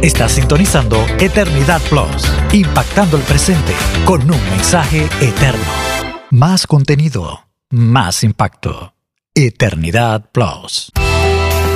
Estás sintonizando Eternidad Plus, impactando el presente con un mensaje eterno. Más contenido, más impacto. Eternidad Plus.